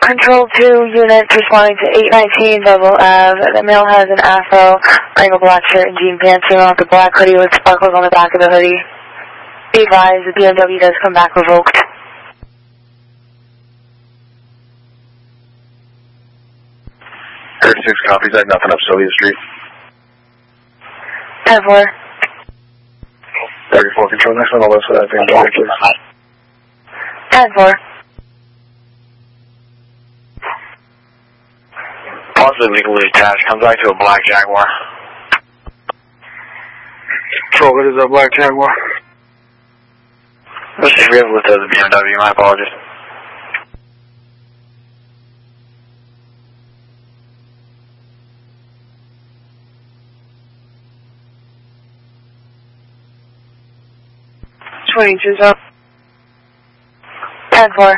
Control 2 units responding to 819 Double Ave. The male has an afro, wearing a black shirt and jean pants, female with a black hoodie with sparkles on the back of the hoodie. Be advised, the BMW does come back revoked. 36 copies, I have nothing up Sylvia Street. 10-4. 34 control, next one on the list for that BMW, please. 10-4. Possibly legally attached, comes back to a black Jaguar. Control, it is a black Jaguar. Let's see if we have listed as a BMW, my apologies. Twenty-two's up. 10-4.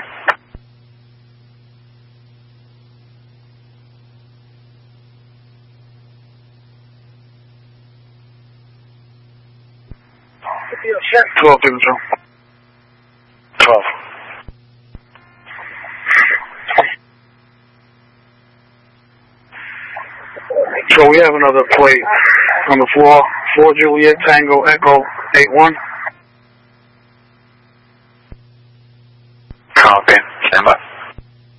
Sure. 12 to control. 12. So we have another plate on the floor. 4 Juliet Tango Echo 81. Copy. Stand by.